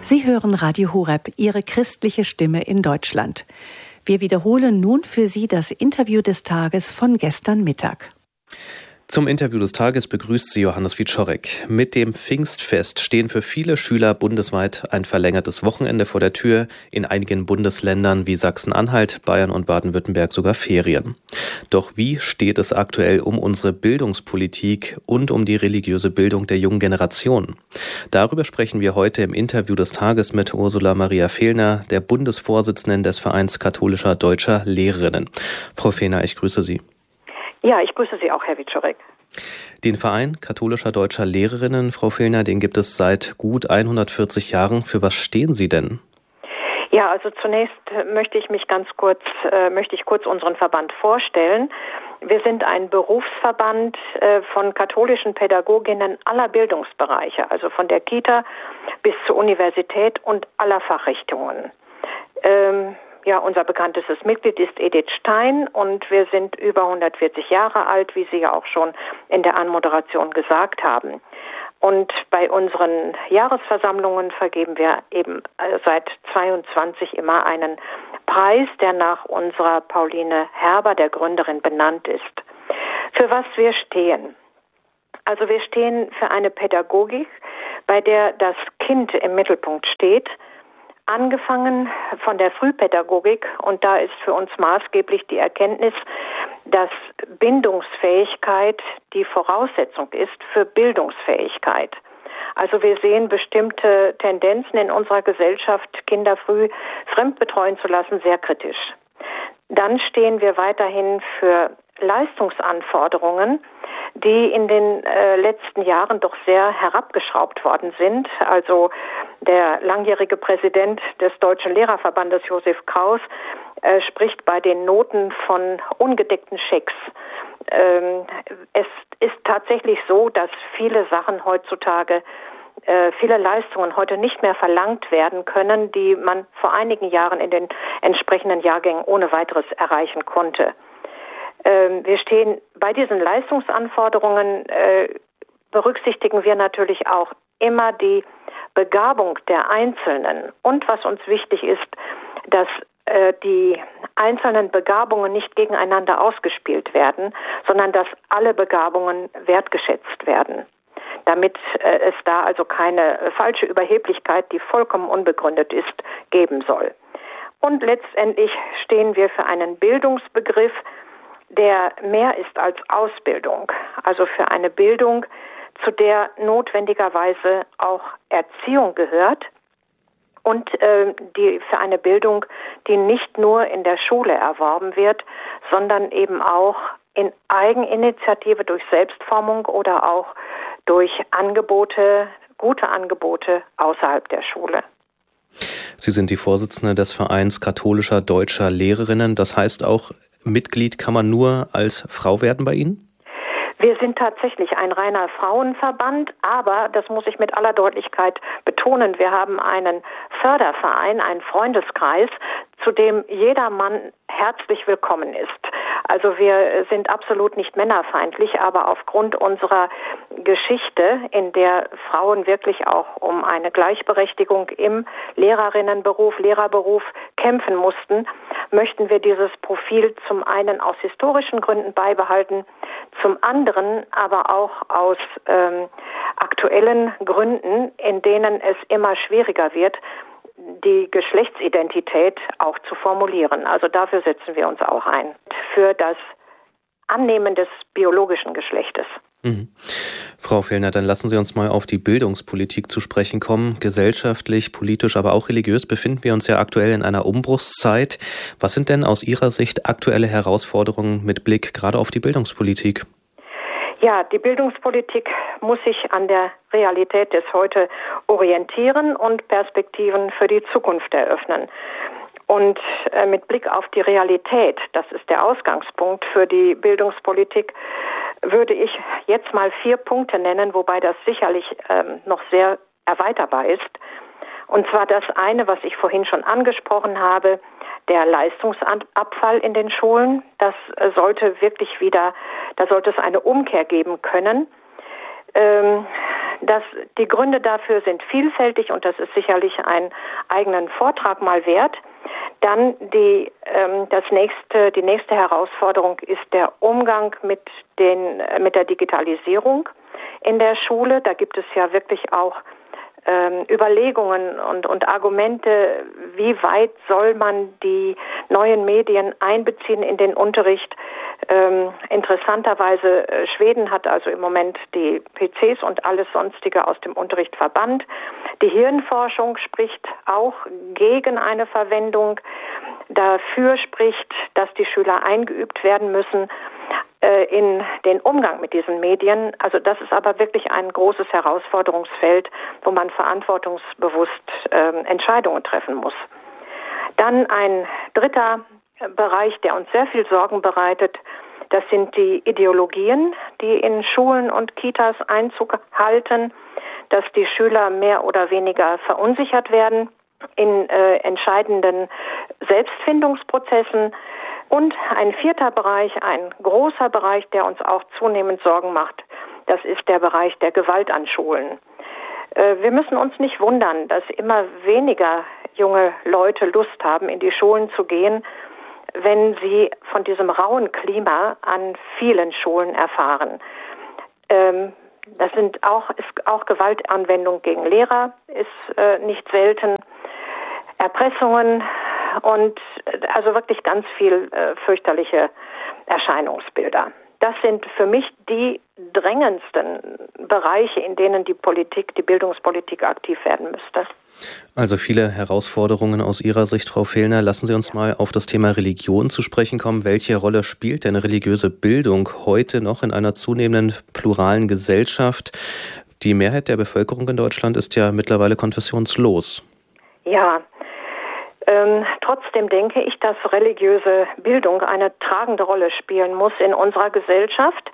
Sie hören Radio Horeb, Ihre christliche Stimme in Deutschland. Wir wiederholen nun für Sie das Interview des Tages von gestern Mittag. Zum Interview des Tages begrüßt Sie Johannes Wieczorek. Mit dem Pfingstfest stehen für viele Schüler bundesweit ein verlängertes Wochenende vor der Tür. In einigen Bundesländern wie Sachsen-Anhalt, Bayern und Baden-Württemberg sogar Ferien. Doch wie steht es aktuell um unsere Bildungspolitik und um die religiöse Bildung der jungen Generation? Darüber sprechen wir heute im Interview des Tages mit Ursula Maria Fehlner, der Bundesvorsitzenden des Vereins katholischer deutscher Lehrerinnen. Frau Fehlner, ich grüße Sie. Ja, ich grüße Sie auch, Herr Wieczorek. Den Verein katholischer deutscher Lehrerinnen, Frau Fehlner, den gibt es seit gut 140 Jahren. Für was stehen Sie denn? Ja, also zunächst möchte ich kurz unseren Verband vorstellen. Wir sind ein Berufsverband von katholischen Pädagoginnen aller Bildungsbereiche, also von der Kita bis zur Universität und aller Fachrichtungen. Unser bekanntestes Mitglied ist Edith Stein und wir sind über 140 Jahre alt, wie Sie ja auch schon in der Anmoderation gesagt haben. Und bei unseren Jahresversammlungen vergeben wir eben seit 22 immer einen Preis, der nach unserer Pauline Herber, der Gründerin, benannt ist. Für was wir stehen? Also wir stehen für eine Pädagogik, bei der das Kind im Mittelpunkt steht, angefangen von der Frühpädagogik, und da ist für uns maßgeblich die Erkenntnis, dass Bindungsfähigkeit die Voraussetzung ist für Bildungsfähigkeit. Also wir sehen bestimmte Tendenzen in unserer Gesellschaft, Kinder früh fremdbetreuen zu lassen, sehr kritisch. Dann stehen wir weiterhin für Leistungsanforderungen, die in den letzten Jahren doch sehr herabgeschraubt worden sind. Also der langjährige Präsident des Deutschen Lehrerverbandes, Josef Kraus, spricht bei den Noten von ungedeckten Schecks. Es ist tatsächlich so, dass viele Sachen heutzutage, viele Leistungen heute nicht mehr verlangt werden können, die man vor einigen Jahren in den entsprechenden Jahrgängen ohne weiteres erreichen konnte. Wir stehen bei diesen Leistungsanforderungen, berücksichtigen wir natürlich auch immer die Begabung der Einzelnen. Und was uns wichtig ist, dass die einzelnen Begabungen nicht gegeneinander ausgespielt werden, sondern dass alle Begabungen wertgeschätzt werden, damit es da also keine falsche Überheblichkeit, die vollkommen unbegründet ist, geben soll. Und letztendlich stehen wir für einen Bildungsbegriff, der mehr ist als Ausbildung, also für eine Bildung, zu der notwendigerweise auch Erziehung gehört und für eine Bildung, die nicht nur in der Schule erworben wird, sondern eben auch in Eigeninitiative durch Selbstformung oder auch durch Angebote, gute Angebote außerhalb der Schule. Sie sind die Vorsitzende des Vereins katholischer deutscher Lehrerinnen. Das heißt auch, Mitglied kann man nur als Frau werden bei Ihnen? Wir sind tatsächlich ein reiner Frauenverband, aber das muss ich mit aller Deutlichkeit betonen. Wir haben einen Förderverein, einen Freundeskreis, zu dem jeder Mann herzlich willkommen ist. Also wir sind absolut nicht männerfeindlich, aber aufgrund unserer Geschichte, in der Frauen wirklich auch um eine Gleichberechtigung im Lehrerberuf kämpfen mussten, möchten wir dieses Profil zum einen aus historischen Gründen beibehalten, zum anderen aber auch aus aktuellen Gründen, in denen es immer schwieriger wird, die Geschlechtsidentität auch zu formulieren. Also dafür setzen wir uns auch ein. Für das Annehmen des biologischen Geschlechtes. Frau Fehlner, dann lassen Sie uns mal auf die Bildungspolitik zu sprechen kommen. Gesellschaftlich, politisch, aber auch religiös befinden wir uns ja aktuell in einer Umbruchszeit. Was sind denn aus Ihrer Sicht aktuelle Herausforderungen mit Blick gerade auf die Bildungspolitik? Ja, die Bildungspolitik muss sich an der Realität des Heute orientieren und Perspektiven für die Zukunft eröffnen. Und mit Blick auf die Realität, das ist der Ausgangspunkt für die Bildungspolitik, würde ich jetzt mal 4 Punkte nennen, wobei das sicherlich noch sehr erweiterbar ist. Und zwar das eine, was ich vorhin schon angesprochen habe, der Leistungsabfall in den Schulen. Da sollte es eine Umkehr geben können. Die Gründe dafür sind vielfältig und das ist sicherlich einen eigenen Vortrag mal wert. Dann die nächste Herausforderung ist der Umgang mit der Digitalisierung in der Schule. Da gibt es ja wirklich auch Überlegungen und Argumente, wie weit soll man die neuen Medien einbeziehen in den Unterricht. Interessanterweise, Schweden hat also im Moment die PCs und alles Sonstige aus dem Unterricht verbannt. Die Hirnforschung spricht auch gegen eine Verwendung. Dafür spricht, dass die Schüler eingeübt werden müssen in den Umgang mit diesen Medien. Also das ist aber wirklich ein großes Herausforderungsfeld, wo man verantwortungsbewusst Entscheidungen treffen muss. Dann ein dritter Bereich, der uns sehr viel Sorgen bereitet, das sind die Ideologien, die in Schulen und Kitas Einzug halten, dass die Schüler mehr oder weniger verunsichert werden in entscheidenden Selbstfindungsprozessen. Und ein vierter Bereich, ein großer Bereich, der uns auch zunehmend Sorgen macht, das ist der Bereich der Gewalt an Schulen. Wir müssen uns nicht wundern, dass immer weniger junge Leute Lust haben, in die Schulen zu gehen, wenn sie von diesem rauen Klima an vielen Schulen erfahren. Das ist auch Gewaltanwendung gegen Lehrer, ist nicht selten, Erpressungen und also wirklich ganz viel fürchterliche Erscheinungsbilder. Das sind für mich die drängendsten Bereiche, in denen die Bildungspolitik aktiv werden müsste. Also viele Herausforderungen aus Ihrer Sicht, Frau Fehlner. Lassen Sie uns mal auf das Thema Religion zu sprechen kommen. Welche Rolle spielt denn religiöse Bildung heute noch in einer zunehmenden pluralen Gesellschaft? Die Mehrheit der Bevölkerung in Deutschland ist ja mittlerweile konfessionslos. Ja, trotzdem denke ich, dass religiöse Bildung eine tragende Rolle spielen muss in unserer Gesellschaft.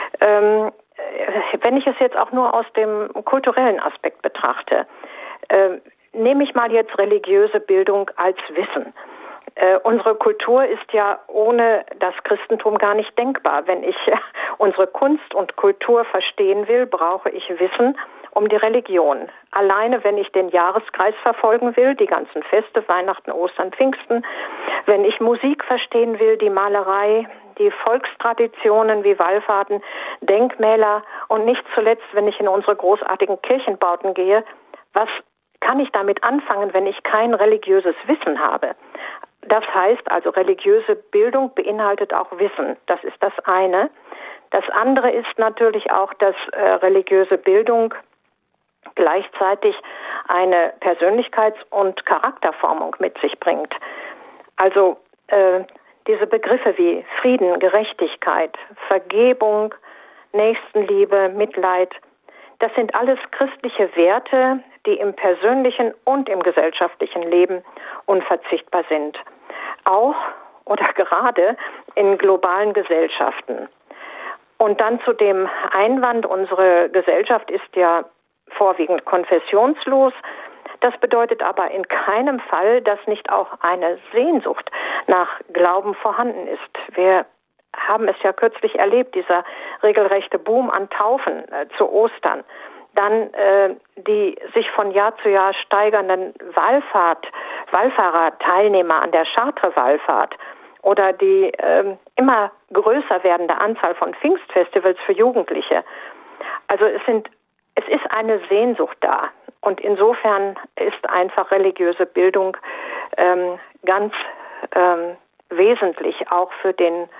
Wenn ich es jetzt auch nur aus dem kulturellen Aspekt betrachte, nehme ich mal jetzt religiöse Bildung als Wissen. Unsere Kultur ist ja ohne das Christentum gar nicht denkbar. Wenn ich unsere Kunst und Kultur verstehen will, brauche ich Wissen um die Religion. Alleine, wenn ich den Jahreskreis verfolgen will, die ganzen Feste, Weihnachten, Ostern, Pfingsten, wenn ich Musik verstehen will, die Malerei, die Volkstraditionen wie Wallfahrten, Denkmäler und nicht zuletzt, wenn ich in unsere großartigen Kirchenbauten gehe, was kann ich damit anfangen, wenn ich kein religiöses Wissen habe? Das heißt also, religiöse Bildung beinhaltet auch Wissen. Das ist das eine. Das andere ist natürlich auch, dass religiöse Bildung gleichzeitig eine Persönlichkeits- und Charakterformung mit sich bringt. Also diese Begriffe wie Frieden, Gerechtigkeit, Vergebung, Nächstenliebe, Mitleid, das sind alles christliche Werte, die im persönlichen und im gesellschaftlichen Leben unverzichtbar sind. Auch oder gerade in globalen Gesellschaften. Und dann zu dem Einwand, unsere Gesellschaft ist ja vorwiegend konfessionslos. Das bedeutet aber in keinem Fall, dass nicht auch eine Sehnsucht nach Glauben vorhanden ist. Wir haben es ja kürzlich erlebt, dieser regelrechte Boom an Taufen zu Ostern. Dann die sich von Jahr zu Jahr steigernden Wallfahrerteilnehmer an der Chartres-Wallfahrt oder die immer größer werdende Anzahl von Pfingstfestivals für Jugendliche. Also es ist eine Sehnsucht da. Und insofern ist einfach religiöse Bildung ganz wesentlich auch für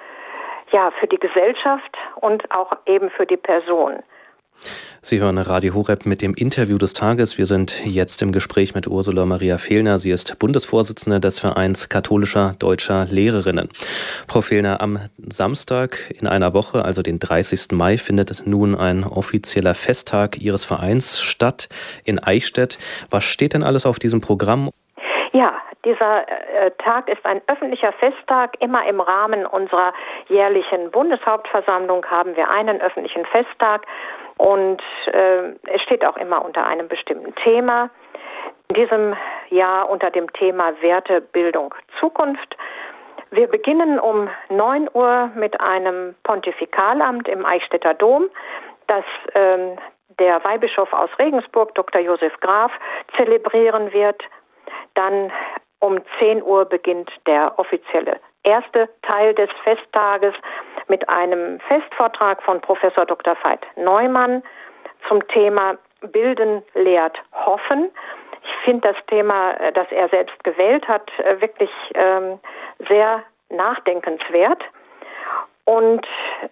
die Gesellschaft und auch eben für die Person. Sie hören Radio Horeb mit dem Interview des Tages. Wir sind jetzt im Gespräch mit Ursula Maria Fehlner. Sie ist Bundesvorsitzende des Vereins katholischer deutscher Lehrerinnen. Frau Fehlner, am Samstag in einer Woche, also den 30. Mai, findet nun ein offizieller Festtag Ihres Vereins statt in Eichstätt. Was steht denn alles auf diesem Programm? Ja, dieser Tag ist ein öffentlicher Festtag. Immer im Rahmen unserer jährlichen Bundeshauptversammlung haben wir einen öffentlichen Festtag. Und es steht auch immer unter einem bestimmten Thema. In diesem Jahr unter dem Thema Werte, Bildung, Zukunft. Wir beginnen um 9 Uhr mit einem Pontifikalamt im Eichstätter Dom, das der Weihbischof aus Regensburg, Dr. Josef Graf, zelebrieren wird. Dann um 10 Uhr beginnt der offizielle erste Teil des Festtages mit einem Festvortrag von Professor Dr. Veit Neumann zum Thema Bilden lehrt Hoffen. Ich finde das Thema, das er selbst gewählt hat, wirklich sehr nachdenkenswert. Und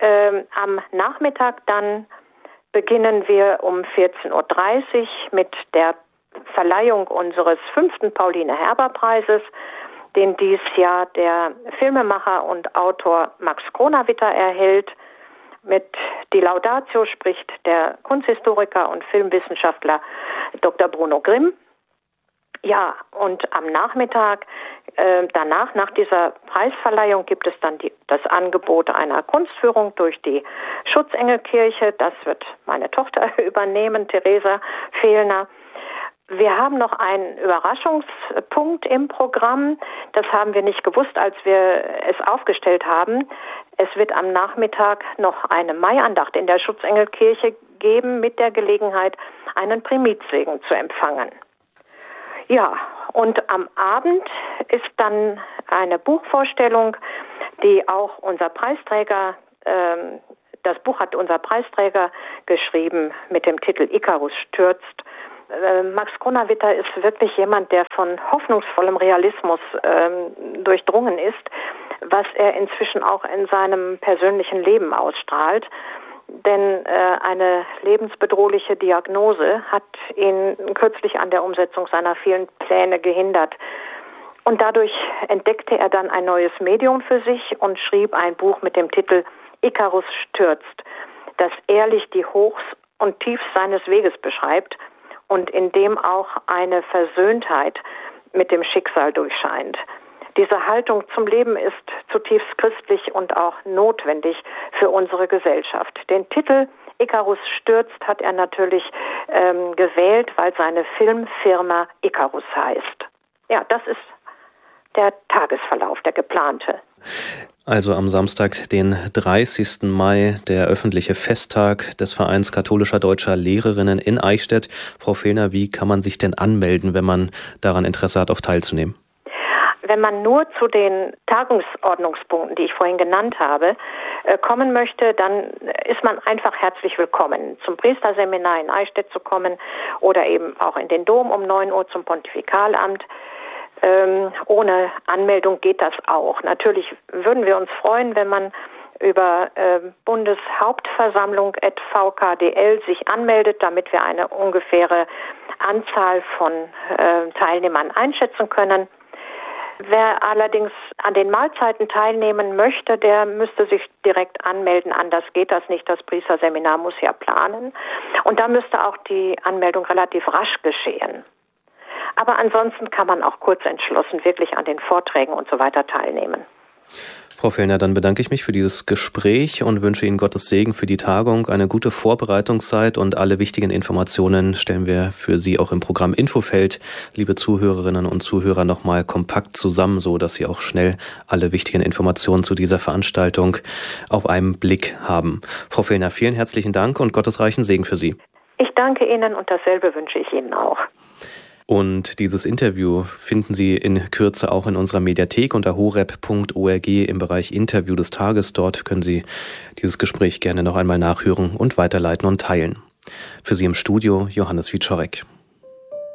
am Nachmittag dann beginnen wir um 14.30 Uhr mit der Verleihung unseres 5. Pauline-Herber-Preises, den dies Jahr der Filmemacher und Autor Max Kronawitter erhält. Mit die Laudatio spricht der Kunsthistoriker und Filmwissenschaftler Dr. Bruno Grimm. Ja, und am Nachmittag danach, nach dieser Preisverleihung, gibt es dann das Angebot einer Kunstführung durch die Schutzengelkirche. Das wird meine Tochter übernehmen, Theresa Fehlner. Wir haben noch einen Überraschungspunkt im Programm. Das haben wir nicht gewusst, als wir es aufgestellt haben. Es wird am Nachmittag noch eine Maiandacht in der Schutzengelkirche geben, mit der Gelegenheit, einen Primitzsegen zu empfangen. Ja, und am Abend ist dann eine Buchvorstellung, die auch unser Preisträger, das Buch hat unser Preisträger geschrieben mit dem Titel Ikarus stürzt. Max Kronawitter ist wirklich jemand, der von hoffnungsvollem Realismus durchdrungen ist, was er inzwischen auch in seinem persönlichen Leben ausstrahlt. Denn eine lebensbedrohliche Diagnose hat ihn kürzlich an der Umsetzung seiner vielen Pläne gehindert. Und dadurch entdeckte er dann ein neues Medium für sich und schrieb ein Buch mit dem Titel Ikarus stürzt, das ehrlich die Hochs und Tiefs seines Weges beschreibt und in dem auch eine Versöhntheit mit dem Schicksal durchscheint. Diese Haltung zum Leben ist zutiefst christlich und auch notwendig für unsere Gesellschaft. Den Titel Ikarus stürzt hat er natürlich gewählt, weil seine Filmfirma Ikarus heißt. Ja, das ist der Tagesverlauf, der geplante. Also am Samstag, den 30. Mai, der öffentliche Festtag des Vereins katholischer deutscher Lehrerinnen in Eichstätt. Frau Fehlner, wie kann man sich denn anmelden, wenn man daran Interesse hat, auch teilzunehmen? Wenn man nur zu den Tagungsordnungspunkten, die ich vorhin genannt habe, kommen möchte, dann ist man einfach herzlich willkommen, zum Priesterseminar in Eichstätt zu kommen oder eben auch in den Dom um 9 Uhr zum Pontifikalamt. Ohne Anmeldung geht das auch. Natürlich würden wir uns freuen, wenn man über Bundeshauptversammlung@vkdl sich anmeldet, damit wir eine ungefähre Anzahl von Teilnehmern einschätzen können. Wer allerdings an den Mahlzeiten teilnehmen möchte, der müsste sich direkt anmelden. Anders geht das nicht. Das Priesterseminar muss ja planen. Und da müsste auch die Anmeldung relativ rasch geschehen. Aber ansonsten kann man auch kurz entschlossen wirklich an den Vorträgen und so weiter teilnehmen. Frau Fehlner, dann bedanke ich mich für dieses Gespräch und wünsche Ihnen Gottes Segen für die Tagung, eine gute Vorbereitungszeit und alle wichtigen Informationen stellen wir für Sie auch im Programm Infofeld, liebe Zuhörerinnen und Zuhörer, nochmal kompakt zusammen, so dass Sie auch schnell alle wichtigen Informationen zu dieser Veranstaltung auf einen Blick haben. Frau Fehlner, vielen herzlichen Dank und gottesreichen Segen für Sie. Ich danke Ihnen und dasselbe wünsche ich Ihnen auch. Und dieses Interview finden Sie in Kürze auch in unserer Mediathek unter horeb.org im Bereich Interview des Tages. Dort können Sie dieses Gespräch gerne noch einmal nachhören und weiterleiten und teilen. Für Sie im Studio Johannes Wieczorek.